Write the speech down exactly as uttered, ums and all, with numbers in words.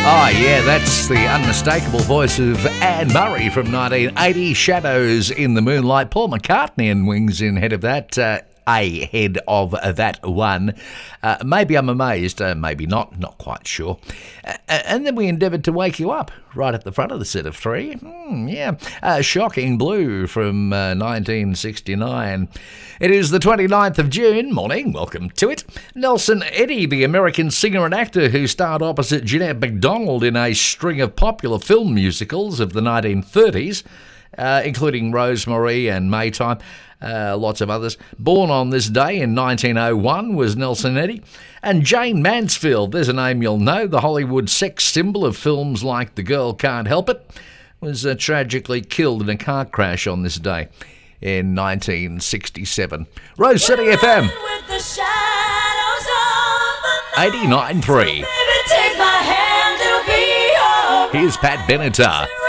Oh, yeah, that's the unmistakable voice of Anne Murray from nineteen eighty, Shadows in the Moonlight. Paul McCartney and Wings in head of that, uh, ahead of that one. Uh, maybe I'm amazed, uh, maybe not, not quite sure. Uh, and then we endeavoured to wake you up right at the front of the set of three. Hmm, yeah, uh, Shocking Blue from uh, nineteen sixty-nine. It is the twenty-ninth of June. Morning, welcome to it. Nelson Eddy, the American singer and actor who starred opposite Jeanette MacDonald in a string of popular film musicals of the nineteen thirties, uh, including Rosemary and Maytime, uh, lots of others. Born on this day in nineteen oh one was Nelson Eddy. And Jane Mansfield, there's a name you'll know, the Hollywood sex symbol of films like The Girl Can't Help It, was uh, tragically killed in a car crash on this day in nineteen sixty-seven. Rose City F M, eighty-nine point three. Here's Pat Benatar.